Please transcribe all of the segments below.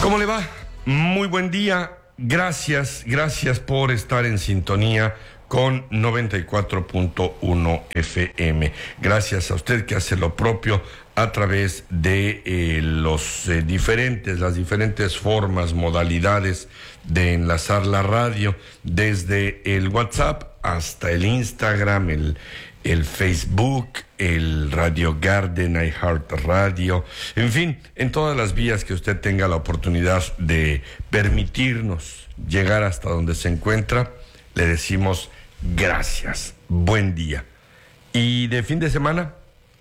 ¿Cómo le va? Muy buen día. Gracias por estar en sintonía con 94.1 FM. Gracias a usted que hace lo propio a través de las diferentes formas, modalidades de enlazar la radio, desde el WhatsApp hasta el Instagram, el Facebook, el Radio Garden, iHeart Radio, en fin, en todas las vías que usted tenga la oportunidad de permitirnos llegar hasta donde se encuentra, le decimos gracias, buen día. ¿Y de fin de semana?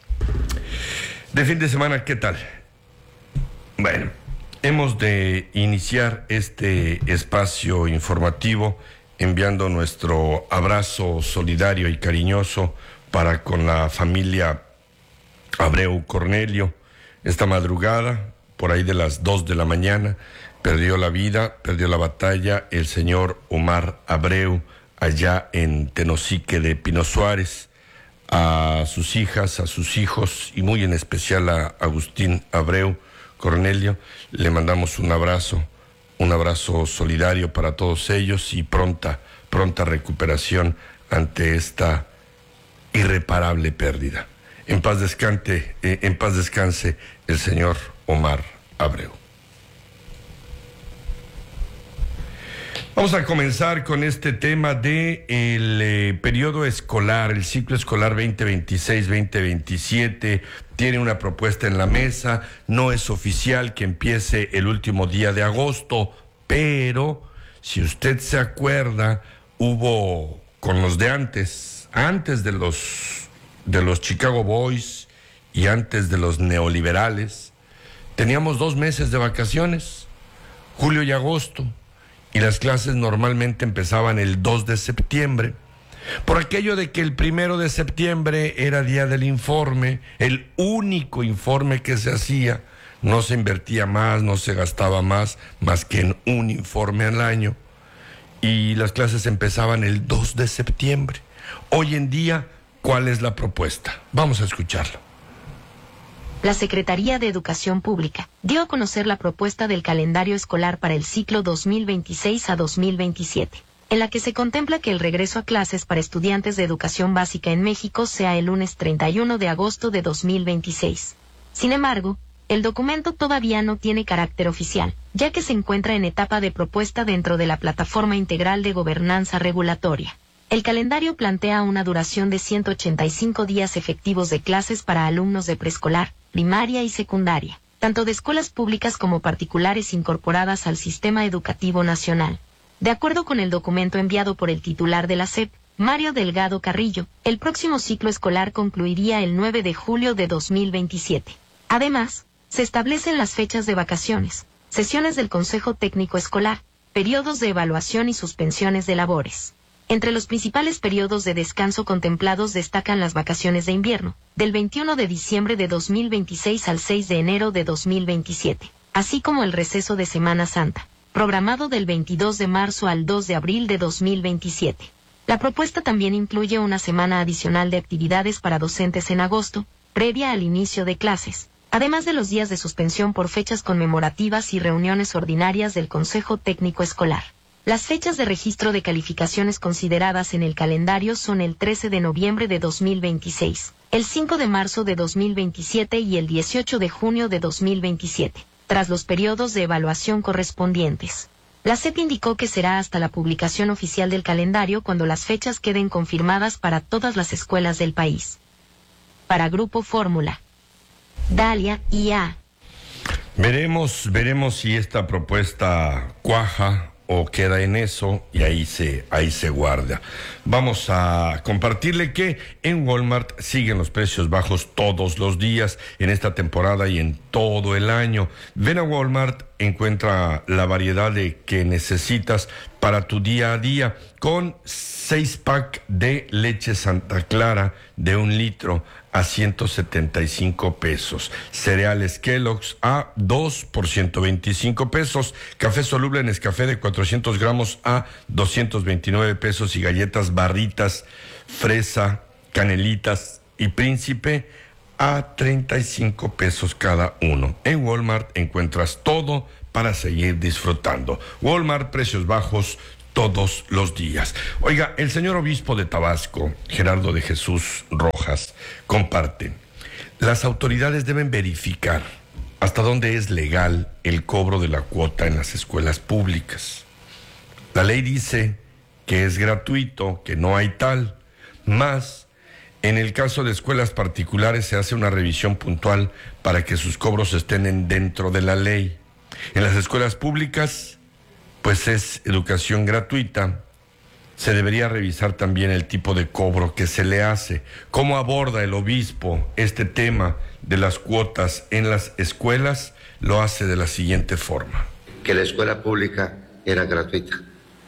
¿Qué tal? Bueno, hemos de iniciar este espacio informativo enviando nuestro abrazo solidario y cariñoso para con la familia Abreu Cornelio. Esta madrugada, por ahí de las 2 de la mañana, perdió la batalla el señor Omar Abreu, allá en Tenosique de Pino Suárez. A sus hijas, a sus hijos y muy en especial a Agustín Abreu Cornelio, le mandamos un abrazo solidario para todos ellos y pronta recuperación ante esta irreparable pérdida. En paz descanse el señor Omar Abreu. Vamos a comenzar con este tema de el periodo escolar, el ciclo escolar 2026-2027. Tiene una propuesta en la mesa, no es oficial que empiece el último día de agosto, pero si usted se acuerda, hubo con los de antes de los Chicago Boys y antes de los neoliberales, teníamos 2 meses de vacaciones, julio y agosto. Y las clases normalmente empezaban el 2 de septiembre. Por aquello de que el 1 de septiembre era día del informe, el único informe que se hacía, no se invertía más, no se gastaba más que en un informe al año. Y las clases empezaban el 2 de septiembre. Hoy en día, ¿cuál es la propuesta? Vamos a escucharlo. La Secretaría de Educación Pública dio a conocer la propuesta del calendario escolar para el ciclo 2026 a 2027, en la que se contempla que el regreso a clases para estudiantes de educación básica en México sea el lunes 31 de agosto de 2026. Sin embargo, el documento todavía no tiene carácter oficial, ya que se encuentra en etapa de propuesta dentro de la Plataforma Integral de Gobernanza Regulatoria. El calendario plantea una duración de 185 días efectivos de clases para alumnos de preescolar, primaria y secundaria, tanto de escuelas públicas como particulares incorporadas al Sistema Educativo Nacional. De acuerdo con el documento enviado por el titular de la SEP, Mario Delgado Carrillo, el próximo ciclo escolar concluiría el 9 de julio de 2027. Además, se establecen las fechas de vacaciones, sesiones del Consejo Técnico Escolar, periodos de evaluación y suspensiones de labores. Entre los principales periodos de descanso contemplados destacan las vacaciones de invierno, del 21 de diciembre de 2026 al 6 de enero de 2027, así como el receso de Semana Santa, programado del 22 de marzo al 2 de abril de 2027. La propuesta también incluye una semana adicional de actividades para docentes en agosto, previa al inicio de clases, además de los días de suspensión por fechas conmemorativas y reuniones ordinarias del Consejo Técnico Escolar. Las fechas de registro de calificaciones consideradas en el calendario son el 13 de noviembre de 2026, el 5 de marzo de 2027 y el 18 de junio de 2027, tras los periodos de evaluación correspondientes. La SEP indicó que será hasta la publicación oficial del calendario cuando las fechas queden confirmadas para todas las escuelas del país. Para Grupo Fórmula, Dalia IA. Veremos si esta propuesta cuaja o queda en eso y ahí se guarda. Vamos a compartirle que en Walmart siguen los precios bajos todos los días en esta temporada y en todo el año. Ven a Walmart, encuentra la variedad que necesitas para tu día a día, con 6-pack de leche Santa Clara de 1 litro a 175 pesos. Cereales Kellogg's a 2 por 125 pesos. Café soluble Nescafé de 400 gramos a 229 pesos. Y galletas Barritas, Fresa, Canelitas y Príncipe a 35 pesos cada uno. En Walmart encuentras todo para seguir disfrutando. Walmart, precios bajos todos los días. Oiga, el señor obispo de Tabasco, Gerardo de Jesús Rojas, comparte: las autoridades deben verificar hasta dónde es legal el cobro de la cuota en las escuelas públicas. La ley dice que es gratuito, que no hay tal, más en el caso de escuelas particulares se hace una revisión puntual para que sus cobros estén dentro de la ley. En las escuelas públicas, pues es educación gratuita. Se debería revisar también el tipo de cobro que se le hace. ¿Cómo aborda el obispo este tema de las cuotas en las escuelas? Lo hace de la siguiente forma. Que la escuela pública era gratuita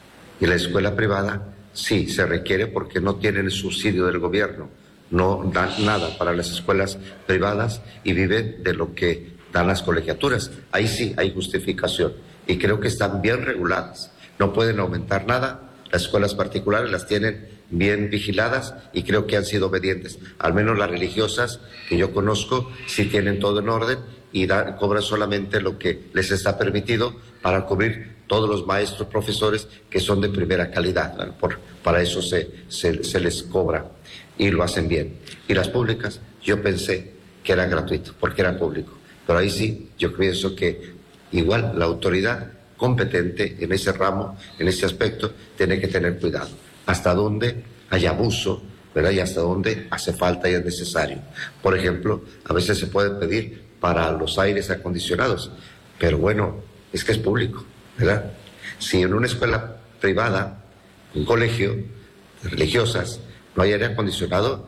y la escuela privada sí se requiere porque no tienen el subsidio del gobierno, no dan nada para las escuelas privadas y viven de lo que dan las colegiaturas. Ahí sí hay justificación y creo que están bien reguladas, no pueden aumentar nada. Las escuelas particulares las tienen bien vigiladas y creo que han sido obedientes. Al menos las religiosas que yo conozco sí tienen todo en orden y cobran solamente lo que les está permitido para cubrir todos los maestros, profesores que son de primera calidad. Para eso se les cobra y lo hacen bien. Y las públicas, yo pensé que era gratuito porque era público. Pero ahí sí, yo pienso que igual la autoridad competente en ese ramo, en ese aspecto, tiene que tener cuidado. Hasta dónde hay abuso, ¿verdad? Y hasta dónde hace falta y es necesario. Por ejemplo, a veces se puede pedir para los aires acondicionados, pero bueno, es que es público, ¿verdad? Si en una escuela privada, un colegio, religiosas, no hay aire acondicionado,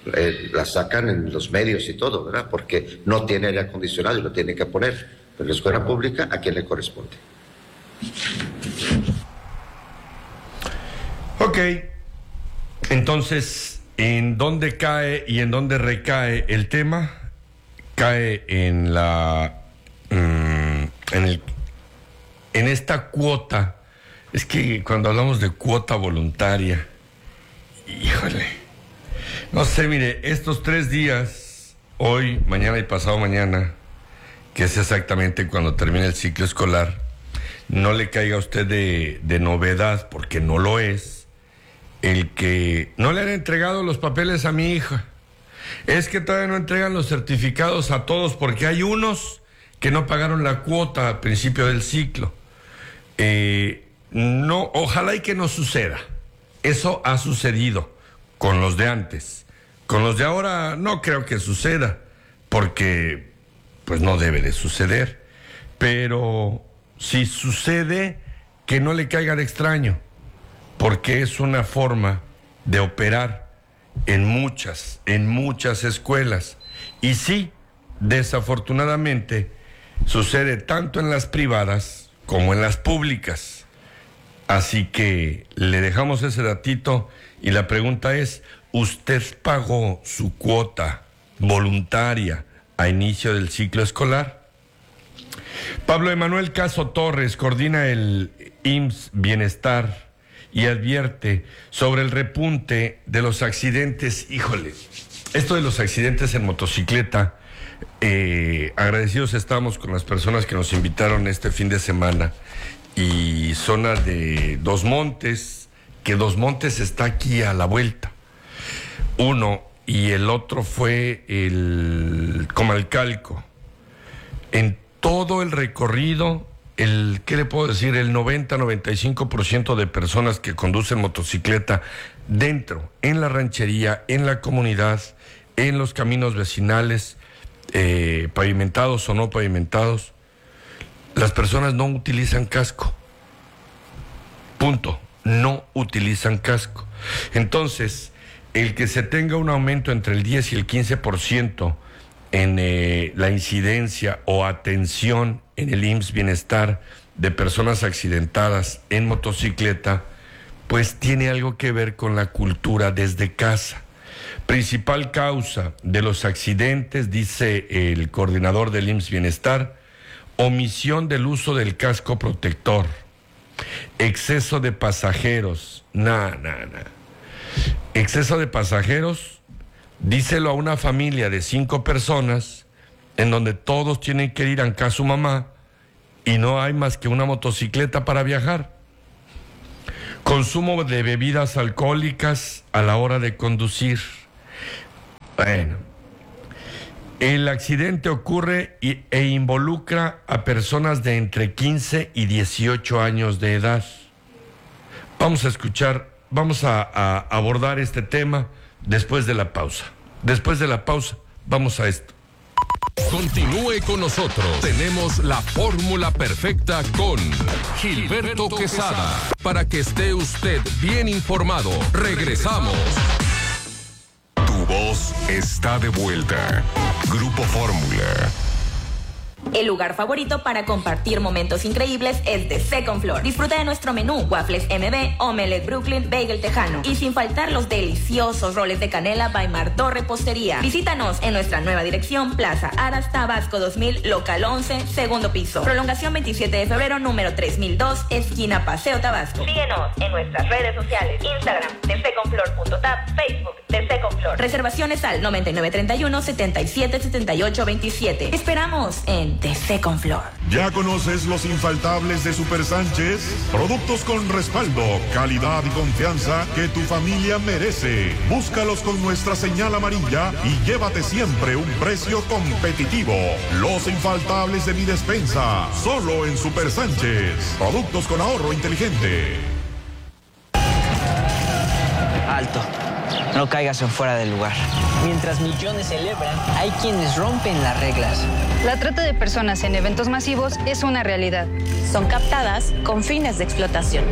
la sacan en los medios y todo, ¿verdad? Porque no tiene aire acondicionado y lo tiene que poner. Pero la escuela pública, ¿a quién le corresponde? Ok, entonces, ¿en dónde cae y en dónde recae el tema? Cae en en esta cuota. Es que cuando hablamos de cuota voluntaria, híjole, no sé, mire, estos 3 días, hoy, mañana y pasado mañana, que es exactamente cuando termina el ciclo escolar, no le caiga a usted de novedad, porque no lo es, el que no le han entregado los papeles a mi hija. Es que todavía no entregan los certificados a todos, porque hay unos que no pagaron la cuota al principio del ciclo. No, ojalá y que no suceda. Eso ha sucedido con los de antes. Con los de ahora no creo que suceda, porque pues no debe de suceder. Pero si sucede, que no le caiga de extraño, porque es una forma de operar en muchas escuelas. Y sí, desafortunadamente, sucede tanto en las privadas como en las públicas. Así que le dejamos ese datito y la pregunta es, ¿usted pagó su cuota voluntaria a inicio del ciclo escolar? Pablo Emanuel Caso Torres coordina el IMSS Bienestar y advierte sobre el repunte de los accidentes. Híjole, esto de los accidentes en motocicleta, agradecidos estamos con las personas que nos invitaron este fin de semana, y zona de Dos Montes, que Dos Montes está aquí a la vuelta, uno, y el otro fue el Comalcalco. En todo el recorrido, ¿qué le puedo decir? El 90-95% de personas que conducen motocicleta dentro, en la ranchería, en la comunidad, en los caminos vecinales, pavimentados o no pavimentados, las personas no utilizan casco. Punto. No utilizan casco. Entonces, el que se tenga un aumento entre el 10 y el 15% en la incidencia o atención en el IMSS Bienestar de personas accidentadas en motocicleta, pues tiene algo que ver con la cultura desde casa. Principal causa de los accidentes, dice el coordinador del IMSS Bienestar: omisión del uso del casco protector, exceso de pasajeros, exceso de pasajeros, díselo a una familia de 5 personas en donde todos tienen que ir a casa su mamá y no hay más que una motocicleta para viajar. Consumo de bebidas alcohólicas a la hora de conducir. Bueno, el accidente ocurre e involucra a personas de entre 15 y 18 años de edad. Vamos a abordar este tema después de la pausa. Después de la pausa, vamos a esto. Continúe con nosotros. Tenemos la fórmula perfecta con Gilberto Quesada. Para que esté usted bien informado. Regresamos. Tu voz está de vuelta. Grupo Fórmula. El lugar favorito para compartir momentos increíbles es The Second Floor. Disfruta de nuestro menú, waffles MB, omelette Brooklyn, bagel tejano y sin faltar los deliciosos roles de canela by Martó Repostería. Visítanos en nuestra nueva dirección, Plaza Aras, Tabasco 2000, local 11, segundo piso. Prolongación 27 de febrero, número 3002, esquina Paseo Tabasco. Síguenos en nuestras redes sociales, Instagram, thesecondfloor.tab, Facebook, The Second Floor. Reservaciones al 9931-777827. Esperamos en The Second Floor. ¿Ya conoces los infaltables de Super Sánchez? Productos con respaldo, calidad y confianza que tu familia merece. Búscalos con nuestra señal amarilla y llévate siempre un precio competitivo. Los infaltables de mi despensa, solo en Super Sánchez. Productos con ahorro inteligente. Alto. No caigas en fuera del lugar. Mientras millones celebran, hay quienes rompen las reglas. La trata de personas en eventos masivos es una realidad. Son captadas con fines de explotación.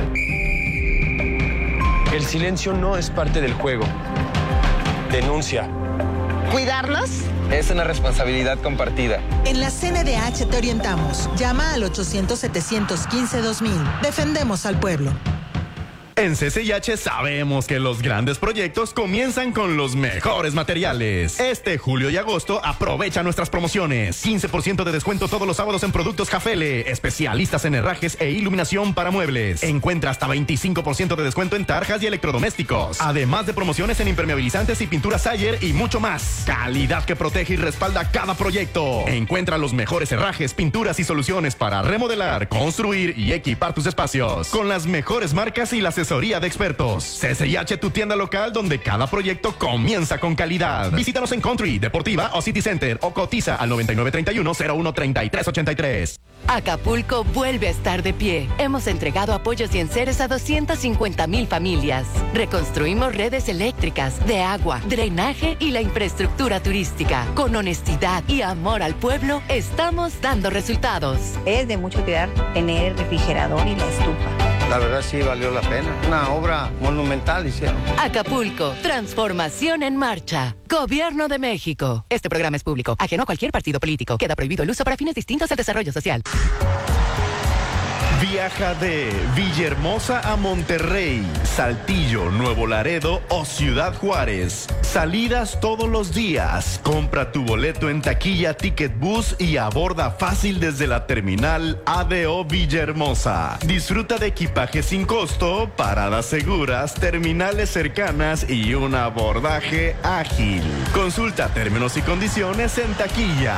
El silencio no es parte del juego. Denuncia. ¿Cuidarlos? Es una responsabilidad compartida. En la CNDH te orientamos. Llama al 800-715-2000. Defendemos al pueblo. En CCIH sabemos que los grandes proyectos comienzan con los mejores materiales. Este julio y agosto aprovecha nuestras promociones. 15% de descuento todos los sábados en productos Jafele, especialistas en herrajes e iluminación para muebles. Encuentra hasta 25% de descuento en tarjas y electrodomésticos. Además de promociones en impermeabilizantes y pinturas Sayer y mucho más. Calidad que protege y respalda cada proyecto. Encuentra los mejores herrajes, pinturas y soluciones para remodelar, construir y equipar tus espacios. Con las mejores marcas y la asesoría de expertos. CCIH, tu tienda local donde cada proyecto comienza con calidad. Visítanos en Country, Deportiva o City Center o cotiza al 9931-013383. Acapulco vuelve a estar de pie. Hemos entregado apoyos y enseres a 250,000 familias. Reconstruimos redes eléctricas, de agua, drenaje y la infraestructura turística. Con honestidad y amor al pueblo, estamos dando resultados. Es de mucho cuidar tener el refrigerador y la estufa. La verdad sí valió la pena. Una obra monumental hicieron. Acapulco, transformación en marcha. Gobierno de México. Este programa es público, ajeno a cualquier partido político. Queda prohibido el uso para fines distintos al desarrollo social. Viaja de Villahermosa a Monterrey, Saltillo, Nuevo Laredo o Ciudad Juárez. Salidas todos los días. Compra tu boleto en taquilla Ticket Bus y aborda fácil desde la terminal ADO Villahermosa. Disfruta de equipaje sin costo, paradas seguras, terminales cercanas y un abordaje ágil. Consulta términos y condiciones en taquilla.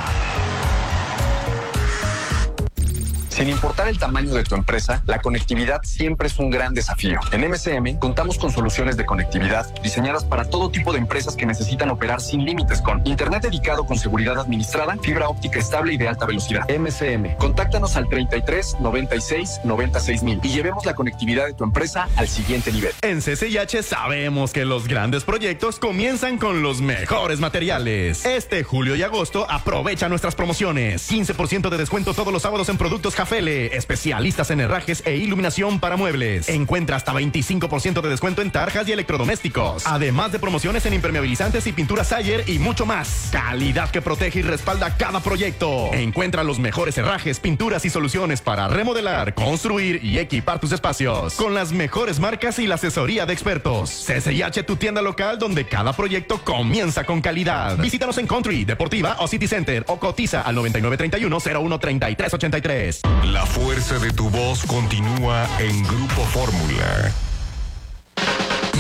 Sin importar el tamaño de tu empresa, la conectividad siempre es un gran desafío. En MCM contamos con soluciones de conectividad diseñadas para todo tipo de empresas que necesitan operar sin límites con internet dedicado con seguridad administrada, fibra óptica estable y de alta velocidad. MCM, contáctanos al 33 96 96 mil y llevemos la conectividad de tu empresa al siguiente nivel. En CCIH sabemos que los grandes proyectos comienzan con los mejores materiales. Este julio y agosto aprovecha nuestras promociones. 15% de descuento todos los sábados en productos Jafele, especialistas en herrajes e iluminación para muebles. Encuentra hasta 25% de descuento en tarjas y electrodomésticos. Además de promociones en impermeabilizantes y pinturas Sayer y mucho más. Calidad que protege y respalda cada proyecto. Encuentra los mejores herrajes, pinturas y soluciones para remodelar, construir y equipar tus espacios. Con las mejores marcas y la asesoría de expertos. CCIH, tu tienda local donde cada proyecto comienza con calidad. Visítanos en Country, Deportiva o City Center o cotiza al 9931-013383. La fuerza de tu voz continúa en Grupo Fórmula.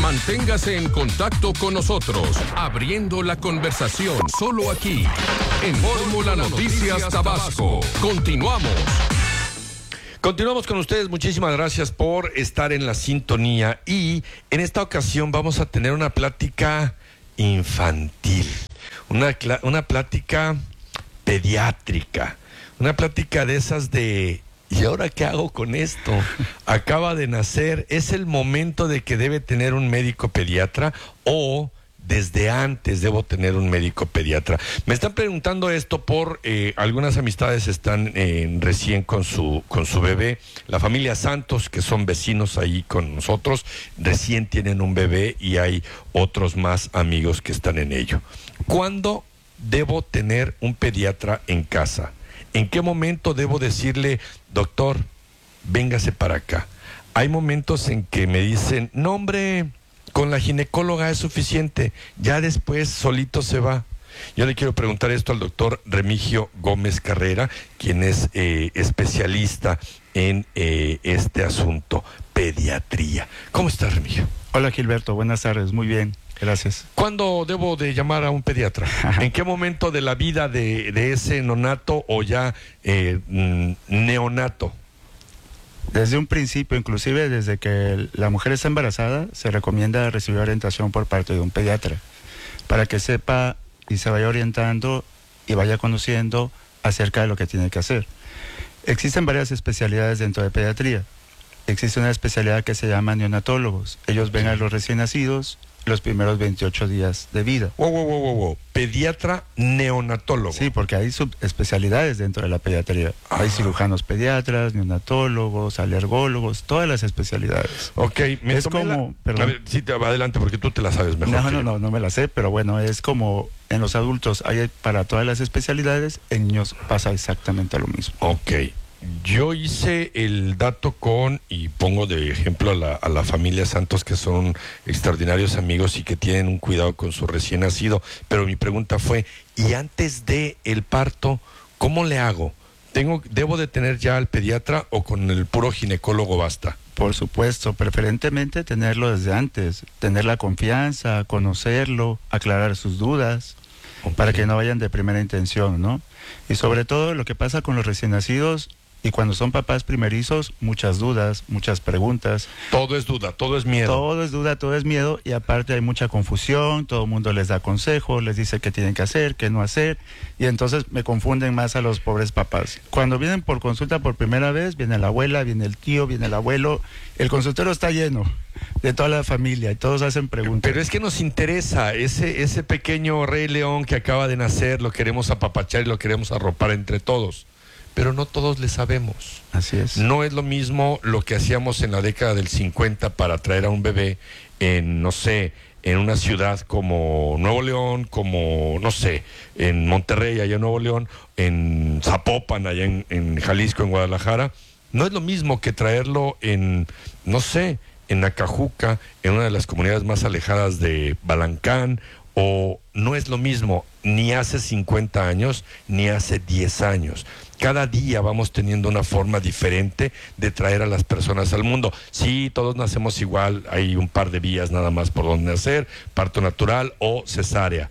Manténgase en contacto con nosotros, abriendo la conversación solo aquí, en Fórmula Noticias Tabasco. Continuamos. Continuamos con ustedes, muchísimas gracias por estar en la sintonía y en esta ocasión vamos a tener una plática infantil, una plática pediátrica, una plática de esas de ¿y ahora qué hago con esto? Acaba de nacer, ¿es el momento de que debe tener un médico pediatra o desde antes debo tener un médico pediatra? Me están preguntando esto por algunas amistades están recién con su bebé. La familia Santos, que son vecinos ahí con nosotros, recién tienen un bebé y hay otros más amigos que están en ello. ¿Cuándo debo tener un pediatra en casa? ¿En qué momento debo decirle, doctor, véngase para acá? Hay momentos en que me dicen, no hombre, con la ginecóloga es suficiente, ya después solito se va. Yo le quiero preguntar esto al doctor Remigio Gómez Carrera, quien es especialista en este asunto, pediatría. ¿Cómo estás, Remigio? Hola, Gilberto, buenas tardes, muy bien, gracias. ¿Cuándo debo de llamar a un pediatra? ¿En qué momento de la vida de ese nonato o ya neonato? Desde un principio, inclusive desde que la mujer está embarazada, se recomienda recibir orientación por parte de un pediatra para que sepa y se vaya orientando y vaya conociendo acerca de lo que tiene que hacer. Existen varias especialidades dentro de pediatría. Existe una especialidad que se llama neonatólogos. Ellos ven a los recién nacidos los primeros 28 días de vida. Wow. Pediatra neonatólogo. Sí, porque hay subespecialidades dentro de la pediatría. Hay cirujanos pediatras, neonatólogos, alergólogos, todas las especialidades. Ok, es como... A ver, sí, te va adelante porque tú te la sabes mejor. No me la sé, pero bueno, es como en los adultos hay para todas las especialidades, en niños pasa exactamente lo mismo. Ok. Yo hice el dato y pongo de ejemplo a la familia Santos, que son extraordinarios amigos y que tienen un cuidado con su recién nacido, pero mi pregunta fue, ¿y antes de el parto, cómo le hago? ¿Debo de tener ya al pediatra o con el puro ginecólogo basta? Por supuesto, preferentemente tenerlo desde antes, tener la confianza, conocerlo, aclarar sus dudas, para que no vayan de primera intención, ¿no? Y sobre todo lo que pasa con los recién nacidos, y cuando son papás primerizos, muchas dudas, muchas preguntas. Todo es duda, todo es miedo. Todo es duda, todo es miedo, y aparte hay mucha confusión, todo el mundo les da consejos, les dice qué tienen que hacer, qué no hacer, y entonces me confunden más a los pobres papás. Cuando vienen por consulta por primera vez, viene la abuela, viene el tío, viene el abuelo, el consultorio está lleno de toda la familia y todos hacen preguntas. Pero es que nos interesa, ese pequeño Rey León que acaba de nacer, lo queremos apapachar y lo queremos arropar entre todos. Pero no todos le sabemos. Así es. No es lo mismo lo que hacíamos en la década del 50 para traer a un bebé en, no sé, en una ciudad como Nuevo León, como, no sé, en Monterrey, allá en Nuevo León, en Zapopan, allá en Jalisco, en Guadalajara. No es lo mismo que traerlo en, no sé, en Acajuca, en una de las comunidades más alejadas de Balancán, o no es lo mismo ni hace 50 años, ni hace 10 años. Cada día vamos teniendo una forma diferente de traer a las personas al mundo. Sí, todos nacemos igual, hay un par de vías nada más por donde nacer, parto natural o cesárea.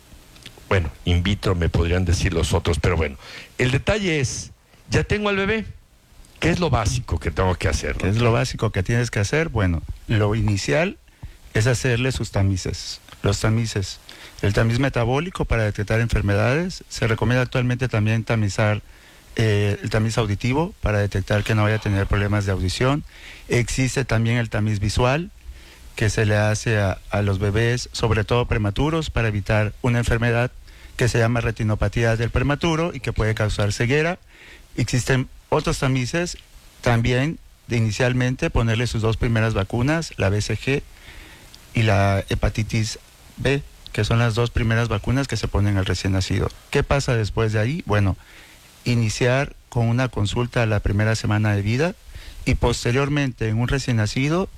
Bueno, in vitro me podrían decir los otros, pero bueno. El detalle es, ya tengo al bebé, ¿qué es lo básico que tengo que hacer? ¿Qué es lo básico que tienes que hacer? Bueno, lo inicial es hacerle sus tamices. Los tamices. El tamiz metabólico para detectar enfermedades. Se recomienda actualmente también tamizar el tamiz auditivo para detectar que no vaya a tener problemas de audición. Existe también el tamiz visual que se le hace a los bebés, sobre todo prematuros, para evitar una enfermedad que se llama retinopatía del prematuro y que puede causar ceguera. Existen otros tamices también de inicialmente ponerle sus 2 primeras vacunas, la BCG y la hepatitis B, que son las 2 primeras vacunas que se ponen al recién nacido. ¿Qué pasa después de ahí? Bueno, iniciar con una consulta a la primera semana de vida y posteriormente en un recién nacido,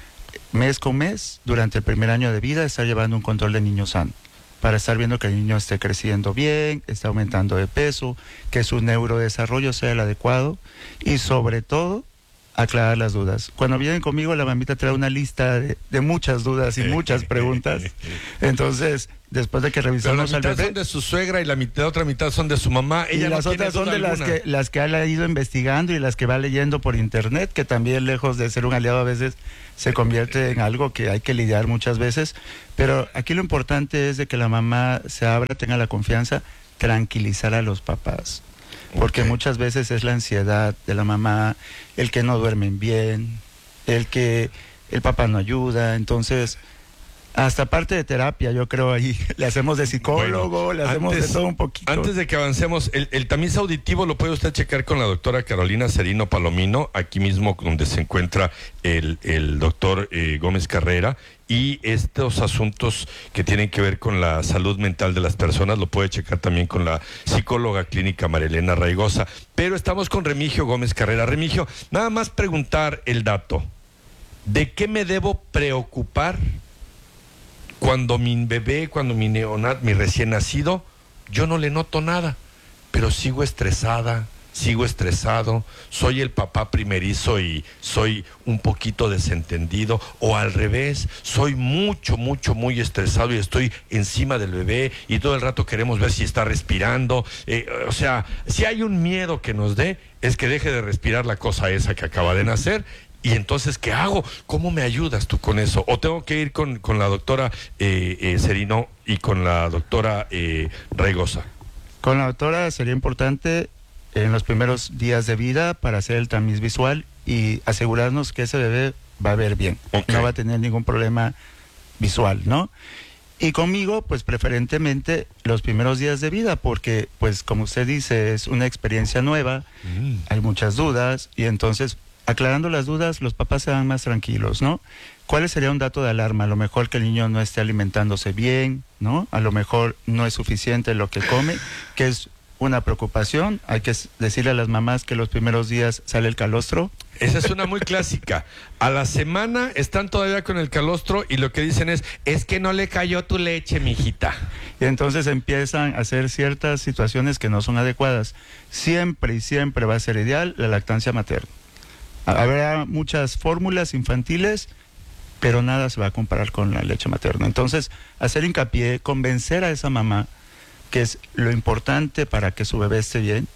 mes con mes, durante el primer año de vida, estar llevando un control de niño sano, para estar viendo que el niño esté creciendo bien, está aumentando de peso, que su neurodesarrollo sea el adecuado y sobre todo aclarar las dudas. Cuando vienen conmigo, la mamita trae una lista de muchas dudas y muchas preguntas. Entonces, después de que revisamos al bebé... Pero la mitad son de su suegra y la otra mitad son de su mamá. Y las otras son de las que ha ido investigando y las que va leyendo por internet, que también, lejos de ser un aliado, a veces se convierte en algo que hay que lidiar muchas veces. Pero aquí lo importante es de que la mamá se abra, tenga la confianza, tranquilizar a los papás. Porque muchas veces es la ansiedad de la mamá, el que no duermen bien, el que el papá no ayuda. Entonces, hasta parte de terapia, yo creo, ahí le hacemos de psicólogo, le hacemos de todo un poquito. Antes de que avancemos, el tamiz auditivo lo puede usted checar con la doctora Carolina Cerino Palomino, aquí mismo donde se encuentra el doctor Gómez Carrera, y estos asuntos que tienen que ver con la salud mental de las personas lo puede checar también con la psicóloga clínica Marilena Raigosa. Pero estamos con Remigio Gómez Carrera. Remigio, nada más preguntar el dato. ¿De qué me debo preocupar cuando mi bebé, cuando mi neonat, mi recién nacido, yo no le noto nada, pero sigo estresada, sigo estresado, soy el papá primerizo y soy un poquito desentendido, o al revés, soy muy estresado y estoy encima del bebé y todo el rato queremos ver si está respirando? O sea, si hay un miedo que nos dé, es que deje de respirar la cosa esa que acaba de nacer. Y entonces, ¿qué hago? ¿Cómo me ayudas tú con eso? ¿O tengo que ir con la doctora Cerino y con la doctora Raigosa? Con la doctora sería importante en los primeros días de vida para hacer el tamiz visual y asegurarnos que ese bebé va a ver bien. Okay. No va a tener ningún problema visual, ¿no? Y conmigo, pues preferentemente los primeros días de vida, porque, pues como usted dice, es una experiencia nueva, hay muchas dudas, y entonces, aclarando las dudas, los papás se van más tranquilos, ¿no? ¿Cuál sería un dato de alarma? A lo mejor que el niño no esté alimentándose bien, ¿no? A lo mejor no es suficiente lo que come, que es una preocupación. Hay que decirle a las mamás que los primeros días sale el calostro. Esa es una muy clásica. A la semana están todavía con el calostro y lo que dicen es que no le cayó tu leche, mijita. Y entonces empiezan a hacer ciertas situaciones que no son adecuadas. Siempre y siempre va a ser ideal la lactancia materna. Habrá muchas fórmulas infantiles, pero nada se va a comparar con la leche materna. Entonces, hacer hincapié, convencer a esa mamá que es lo importante para que su bebé esté bien.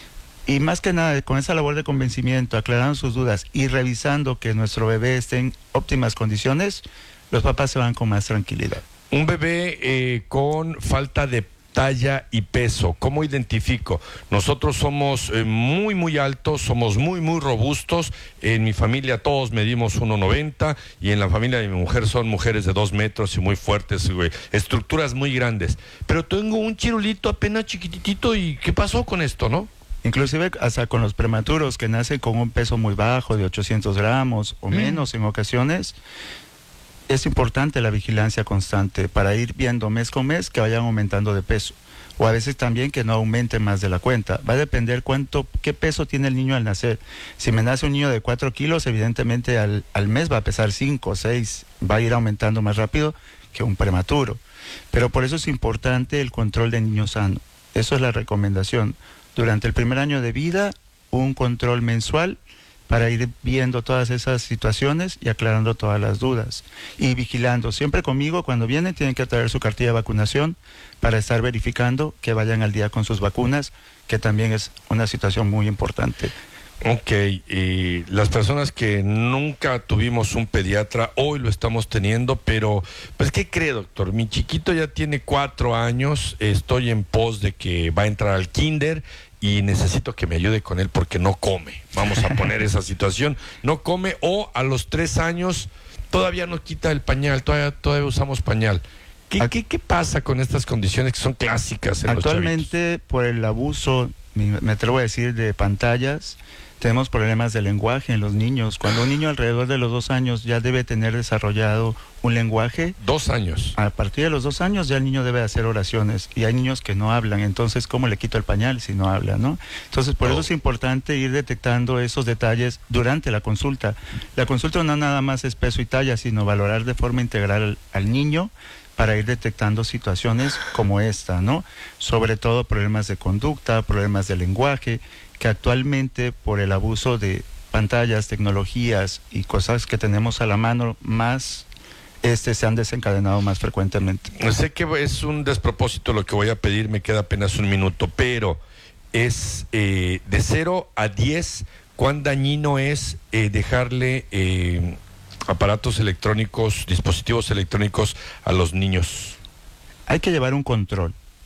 Y más que nada, con esa labor de convencimiento, aclarando sus dudas y revisando que nuestro bebé esté en óptimas condiciones, los papás se van con más tranquilidad. Un bebé con falta de talla y peso, ¿cómo identifico? Nosotros somos muy altos, somos muy robustos. En mi familia todos medimos 1.90 y en la familia de mi mujer son mujeres de 2 metros y muy fuertes, estructuras muy grandes. Pero tengo un chirulito apenas chiquitito y ¿qué pasó con esto, no? Inclusive hasta con los prematuros que nacen con un peso muy bajo de 800 gramos o menos en ocasiones. Es importante la vigilancia constante para ir viendo mes con mes que vayan aumentando de peso. O a veces también que no aumente más de la cuenta. Va a depender qué peso tiene el niño al nacer. Si me nace un niño de 4 kilos, evidentemente al mes va a pesar 5 o 6. Va a ir aumentando más rápido que un prematuro. Pero por eso es importante el control de niño sano. Eso es la recomendación. Durante el primer año de vida, un control mensual para ir viendo todas esas situaciones y aclarando todas las dudas. Y vigilando, siempre conmigo, cuando vienen tienen que traer su cartilla de vacunación para estar verificando que vayan al día con sus vacunas, que también es una situación muy importante. Ok, y las personas que nunca tuvimos un pediatra, hoy lo estamos teniendo, pero, pues, ¿qué cree, doctor? Mi chiquito ya tiene 4 años, estoy en pos de que va a entrar al kinder, y necesito que me ayude con él porque no come. Vamos a poner esa situación. No come, o a los 3 años todavía no quita el pañal, todavía usamos pañal. ¿Qué pasa con estas condiciones que son clásicas en actualmente, los chavitos? Por el abuso, me atrevo a decir, de pantallas, tenemos problemas de lenguaje en los niños. Cuando un niño alrededor de los 2 años ya debe tener desarrollado un lenguaje. 2 años. A partir de los 2 años ya el niño debe hacer oraciones. Y hay niños que no hablan. Entonces, ¿cómo le quito el pañal si no habla, no? Entonces, por eso es importante ir detectando esos detalles durante la consulta. La consulta no nada más es peso y talla, sino valorar de forma integral al niño para ir detectando situaciones como esta, ¿no? Sobre todo problemas de conducta, problemas de lenguaje, que actualmente por el abuso de pantallas, tecnologías y cosas que tenemos a la mano, más se han desencadenado más frecuentemente. Sé que es un despropósito lo que voy a pedir, me queda apenas un minuto, pero es de 0 a 10, ¿cuán dañino es dejarle aparatos electrónicos, dispositivos electrónicos a los niños? Hay que llevar un control.